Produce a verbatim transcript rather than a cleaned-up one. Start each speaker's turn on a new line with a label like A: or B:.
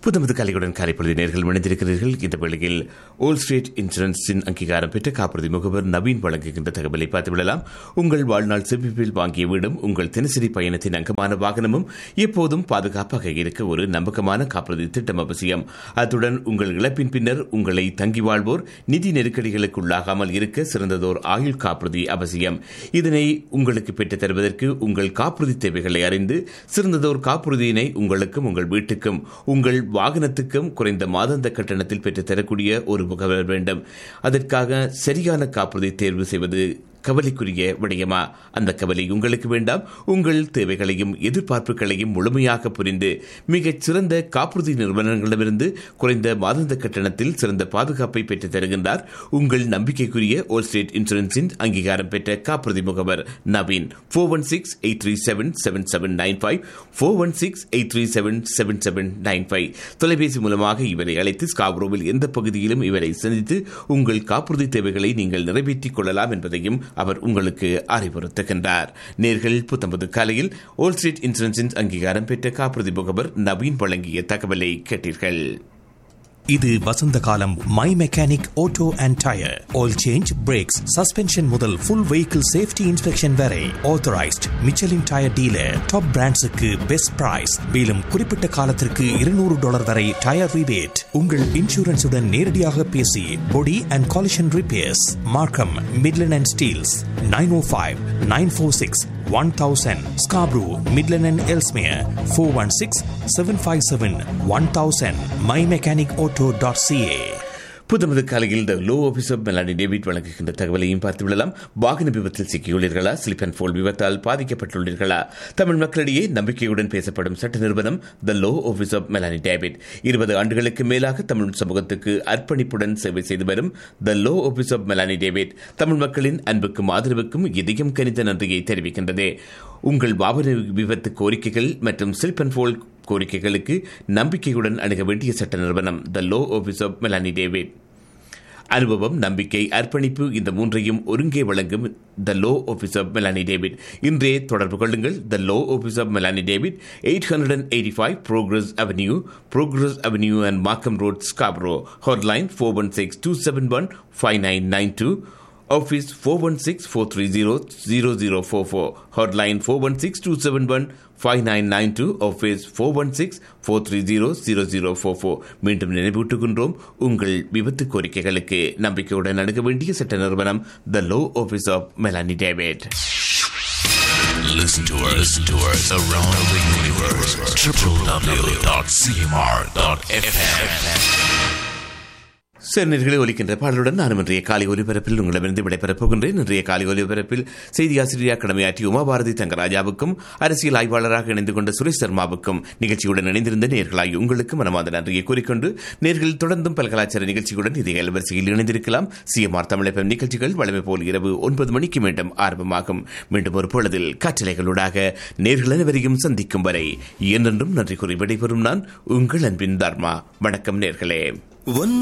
A: புத்தமது கலையுடன் காலைப்பொழுது நேர்கள் இணைந்திருக்கிறீர்கள். இந்த வேளையில் ஓல் ஸ்ட்ரீட் இன்சூரன்ஸின் அங்கீகாரம் பெற்ற காப்புறுதி முகவர் நவீன் வழங்குகின்ற தகவலை பார்த்துவிடலாம். உங்கள் வாழ்நாள் சேமிப்பில் வாங்கிய வீடும் உங்கள் தினசரி பயணத்தின் அங்கமான வாகனமும் எப்போதும் பாதுகாப்பாக இருக்க ஒரு நம்பகமான காப்புறுதி திட்டம் அவசியம். அத்துடன் உங்கள் இழப்பின் பின்னர் உங்களை தங்கி வாழ்வோர் நிதி நெருக்கடிகளுக்கு உள்ளாகாமல் இருக்க சிறந்ததோர் ஆயுள் காப்புறுதி அவசியம். இதனை உங்களுக்கு பெற்றுத் தருவதற்கு உங்கள் காப்புறுதி தேவைகளை அறிந்து சிறந்ததோர் காப்புறுதியினை உங்களுக்கும் உங்கள் வீட்டுக்கும் உங்கள் வாகனத்துக்கும் குறைந்த மாதாந்த கட்டணத்தில் பெற்றுத் தரக்கூடிய ஒரு முகவர் வேண்டும். அதற்காக சரியான காப்புறுதி தேர்வு செய்வது கவலைக்குரிய விடயமா? அந்த கவலை உங்களுக்கு வேண்டாம். உங்கள் தேவைகளையும் எதிர்பார்ப்புகளையும் முழுமையாக புரிந்து மிகச் சிறந்த காப்புறுதி நிறுவனங்களிடமிருந்து குறைந்த மாதாந்த கட்டணத்தில் சிறந்த பாதுகாப்பை பெற்றுத் தருகின்றார் உங்கள் நம்பிக்கைக்குரிய ஓல் ஸ்ட்ரீட் இன்சூரன்ஸின் அங்கீகாரம் பெற்ற காப்புறுதி முகவர் Naveen. Four one six eight three seven seven seven nine five four one six eight three seven seven seven nine five தொலைபேசி மூலமாக இவரை அழைத்து ஸ்காப்ரோவில் எந்த பகுதியிலும் இவரை சந்தித்து உங்கள் காப்புறுதி தேவைகளை நீங்கள் நிறைவேற்றிக் கொள்ளலாம் என்பதையும் அவர் உங்களுக்கு அறிவுறுத்துகின்றார். நேர்கள் புத்தம்பது காலையில் ஓல் ஸ்ட்ரீட் இன்சூரன்ஸின் அங்கீகாரம் பெற்ற காப்புறுதி முகவர் நவீன் வழங்கிய தகவலை கேட்டீர்கள்.
B: இது வசந்த காலம். My mechanic auto and tyre oil change, breaks, suspension முதல் ஃபுல் வெஹிக்கிள் சேஃப்டி இன்ஸ்பெக்ஷன் வரை authorised Michelin tyre dealer. Top பிராண்ட்ஸுக்கு best price. மேலும் குறிப்பிட்ட காலத்திற்கு இருநூறு டாலர் வரை டயர் ரிபேட். உங்கள் இன்சூரன்ஸுடன் நேரடியாக பேசி பொடி அண்ட் காலிஷன் ரிப்பேர்ஸ் மார்க்கம், Midland and Steeles. Nine O five nine four six one thousand Scarborough, Midland and Ellesmere. four one six seven five seven one thousand my mechanic auto dot c a.
A: புத்தமது காலையில் the low office of Melanie David வழங்குகின்ற தகவலையும் பார்த்துவிடலாம். வாகன விபத்தில் சிக்கியுள்ளீர்களா? Slip and ஃபோல் விபத்தால் பாதிக்கப்பட்டுள்ளீர்களா? தமிழ் மக்களிடையே நம்பிக்கையுடன் பேசப்படும் சட்ட நிறுவனம் the low office of Melanie David இருபது ஆண்டுகளுக்கு மேலாக தமிழ் சமூகத்துக்கு அர்ப்பணிப்புடன் சேவை செய்து வரும் the low office of Melanie David Tamil மக்களின் அன்புக்கும் ஆதரவுக்கும் இதயம் கனிந்த நன்றியை தெரிவிக்கின்றது. உங்கள் வாகன விபத்து கோரிக்கைகள் மற்றும் ஸ்லிப் அண்ட் ஃபோல் கோரிக்கைகளுக்கு நம்பிக்கையுடன் அணுக வேண்டிய சட்ட நிறுவனம் the low office of Melanie David. அனுபவம், நம்பிக்கை, அர்ப்பணிப்பு இந்த மூன்றையும் ஒருங்கே வழங்கும் the low office of Melanie David. இன்றே தொடர்பு கொள்ளுங்கள். The low office of Melanie David, eight hundred eighty five progress avenue, progress avenue and மார்க்கம் road, Scarborough. Hotline four one six two seven one five nine nine two. Office four one six four three zero zero zero four four. Hotline four one six two seven one five nine nine two. Office four one six four three zero zero zero four four. மீண்டும் நினைவூட்டுகின்றோம், உங்கள் விபத்து கோரிக்கைகளுக்கு நம்பிக்கையுடன் அணுக வேண்டிய சட்ட நிறுவனம் the low office of Melanie David.
C: Listen to us, listen to us around the universe. w w w dot c m r dot f m.
A: சேர்நெறிகளை ஒலிக்கின்ற பாடலுடன் நான் இன்றைய காலை ஒலிபரப்பில் உங்களிடமிருந்து விடைபெறப் போகின்றேன். இன்றைய காலை ஒலிபரப்பில் செய்தி ஆசிரியராக கடமையாற்றிய உமாபாரதி தங்கராஜாவுக்கும் அரசியல் ஆய்வாளராக இணைந்து கொண்ட சுரேஷ் சர்மாவுக்கும் நிகழ்ச்சியுடன் இணைந்திருந்த நேர்களாய் உங்களுக்கு மனமார்ந்த நன்றியை கூறிக்கொண்டு நேர்கள் தொடர்ந்தும் பல்கலாச்சார நிகழ்ச்சியுடன் இதே அலைவரிசையில் இணைந்திருக்கலாம். சிஎம்ஆர் தமிழ் எஃப்எம் நிகழ்ச்சிகள் வழமை போல் இரவு ஒன்பது மணிக்கு மீண்டும் ஆரம்பமாகும். மீண்டும் ஒரு பொழுதில் காற்றலைகளூடாக நேர்கள் அனைவரையும் சந்திக்கும் வரை என்றென்றும் நன்றி கூறி விடைபெறும் நான் உங்கள் அன்பின் தர்மா. வணக்கம் நேர்களே.